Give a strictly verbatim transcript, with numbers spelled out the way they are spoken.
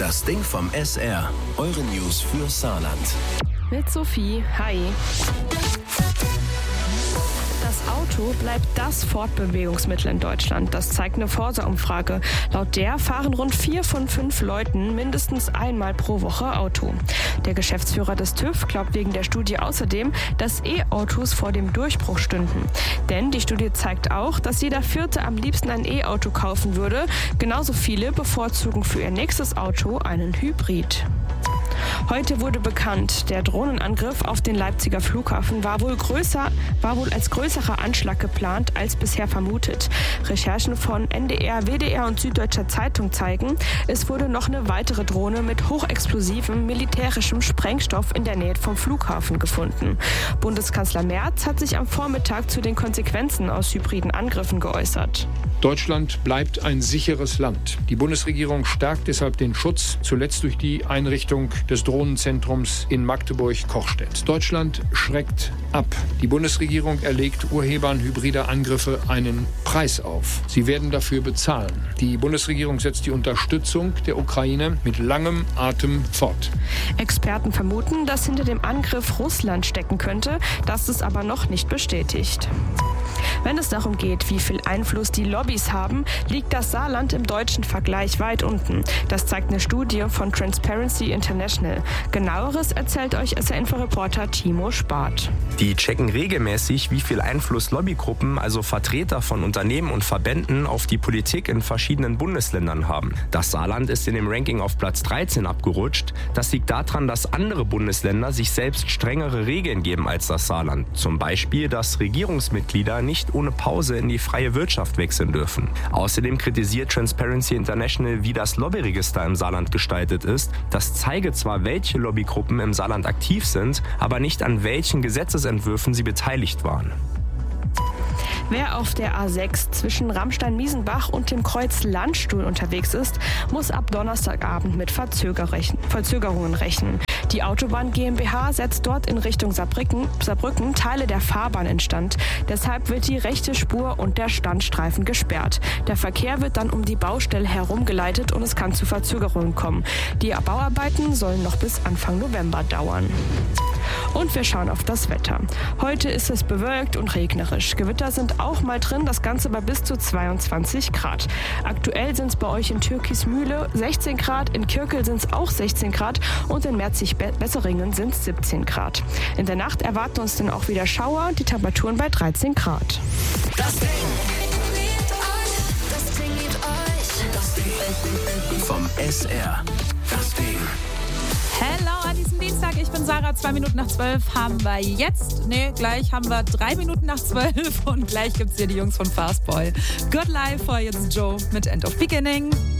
Das Ding vom S R. Eure News für Saarland. Mit Sophie. Hi. Das Auto bleibt das Fortbewegungsmittel in Deutschland. Das zeigt eine Forsa-Umfrage. Laut der fahren rund vier von fünf Leuten mindestens einmal pro Woche Auto. Der Geschäftsführer des TÜV glaubt wegen der Studie außerdem, dass E-Autos vor dem Durchbruch stünden. Denn die Studie zeigt auch, dass jeder Vierte am liebsten ein E-Auto kaufen würde. Genauso viele bevorzugen für ihr nächstes Auto einen Hybrid. Heute wurde bekannt, der Drohnenangriff auf den Leipziger Flughafen war wohl größer, war wohl als größerer Anschlag geplant als bisher vermutet. Recherchen von N D R, W D R und Süddeutscher Zeitung zeigen, es wurde noch eine weitere Drohne mit hochexplosivem militärischem Sprengstoff in der Nähe vom Flughafen gefunden. Bundeskanzler Merz hat sich am Vormittag zu den Konsequenzen aus hybriden Angriffen geäußert. Deutschland bleibt ein sicheres Land. Die Bundesregierung stärkt deshalb den Schutz, zuletzt durch die Einrichtung des Drohnenzentrums in Magdeburg-Kochstedt. Deutschland schreckt ab. Die Bundesregierung erlegt Urhebern hybrider Angriffe einen Preis auf. Sie werden dafür bezahlen. Die Bundesregierung setzt die Unterstützung der Ukraine mit langem Atem fort. Experten vermuten, dass hinter dem Angriff Russland stecken könnte. Das ist aber noch nicht bestätigt. Wenn es darum geht, wie viel Einfluss die Lobbys haben, liegt das Saarland im deutschen Vergleich weit unten. Das zeigt eine Studie von Transparency International. Genaueres erzählt euch S R-Info-Reporter Timo Spath. Die checken regelmäßig, wie viel Einfluss Lobbygruppen, also Vertreter von Unternehmen und Verbänden, auf die Politik in verschiedenen Bundesländern haben. Das Saarland ist in dem Ranking auf Platz dreizehn abgerutscht. Das liegt daran, dass andere Bundesländer sich selbst strengere Regeln geben als das Saarland. Zum Beispiel, dass Regierungsmitglieder nicht ohne Pause in die freie Wirtschaft wechseln dürfen. Außerdem kritisiert Transparency International, wie das Lobbyregister im Saarland gestaltet ist. Das zeige zwar, welche Lobbygruppen im Saarland aktiv sind, aber nicht an welchen Gesetzesentwürfen sie beteiligt waren. Wer auf der A sechs zwischen Ramstein-Miesenbach und dem Kreuz Landstuhl unterwegs ist, muss ab Donnerstagabend mit Verzögerungen rechnen. Die Autobahn GmbH setzt dort in Richtung Saarbrücken, Saarbrücken Teile der Fahrbahn instand. Deshalb wird die rechte Spur und der Standstreifen gesperrt. Der Verkehr wird dann um die Baustelle herumgeleitet und es kann zu Verzögerungen kommen. Die Bauarbeiten sollen noch bis Anfang November dauern. Und wir schauen auf das Wetter. Heute ist es bewölkt und regnerisch. Gewitter sind auch mal drin, das Ganze bei bis zu zweiundzwanzig Grad. Aktuell sind es bei euch in Türkismühle sechzehn Grad, in Kirkel sind es auch sechzehn Grad und in Merzig-Besserringen sind es siebzehn Grad. In der Nacht erwarten uns dann auch wieder Schauer, die Temperaturen bei dreizehn Grad. Das Ding. Das Ding liebt euch. Das Ding. Vom S R. Das Ding. Hello an diesem Dienstag, ich bin Sarah, zwei Minuten nach zwölf haben wir jetzt, nee, gleich haben wir drei Minuten nach zwölf und gleich gibt's hier die Jungs von Fastball. Good Life, vor jetzt Joe mit End of Beginning.